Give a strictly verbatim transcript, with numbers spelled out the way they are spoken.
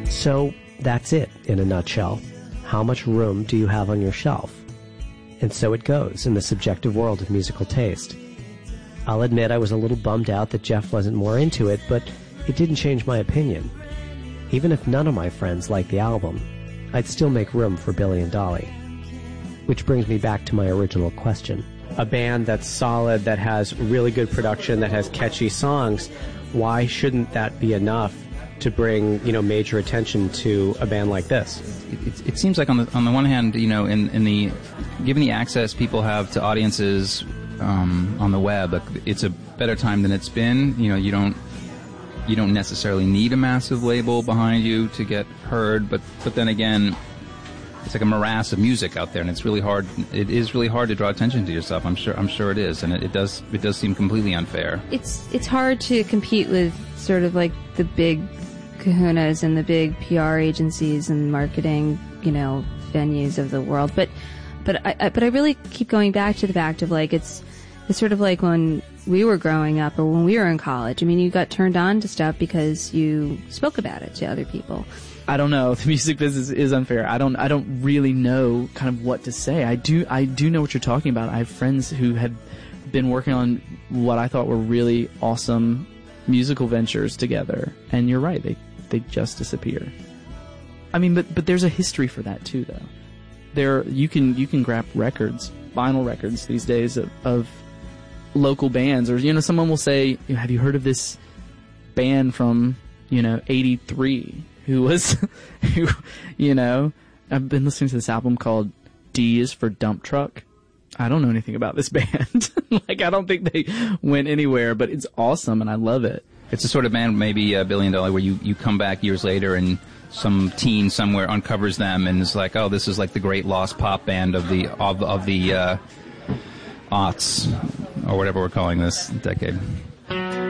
So that's it in a nutshell. How much room do you have on your shelf? And so it goes in the subjective world of musical taste. I'll admit I was a little bummed out that Jeff wasn't more into it, but it didn't change my opinion. Even if none of my friends liked the album, I'd still make room for Billy and Dolly. Which brings me back to my original question. A band that's solid, that has really good production, that has catchy songs, why shouldn't that be enough to bring, you know, major attention to a band like this? It, it, it seems like on the on the one hand, you know, in, in the given the access people have to audiences um, on the web, it's a better time than it's been. You know, you don't you don't necessarily need a massive label behind you to get heard, but but then again, it's like a morass of music out there, and it's really hard. It is really hard to draw attention to yourself. I'm sure. I'm sure it is, and it, it does. It does seem completely unfair. It's it's hard to compete with sort of like the big kahunas and the big P R agencies and marketing, you know, venues of the world. But but I, I but I really keep going back to the fact of like it's it's sort of like when we were growing up or when we were in college. I mean, you got turned on to stuff because you spoke about it to other people. I don't know. The music business is unfair. I don't. I don't really know kind of what to say. I do. I do know what you're talking about. I have friends who had been working on what I thought were really awesome musical ventures together, and you're right. They they just disappear. I mean, but but there's a history for that too, though. There you can you can grab records, vinyl records these days of, of local bands, or you know, someone will say, "Have you heard of this band from you know eighty-three?" Who was, who, you know, I've been listening to this album called D is for Dump Truck. I don't know anything about this band. Like, I don't think they went anywhere, but it's awesome and I love it. It's the sort of band, maybe uh, Billy and Dolly, where you, you come back years later and some teen somewhere uncovers them and is like, oh, this is like the great lost pop band of the, of, of the, uh, aughts, or whatever we're calling this decade.